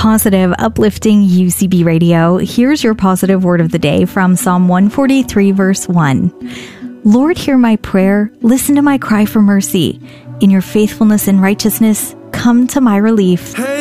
positive, uplifting UCB Radio. Here's your positive word of the day from Psalm 143, verse 1. Lord, hear my prayer. Listen to my cry for mercy. In your faithfulness and righteousness, come to my relief.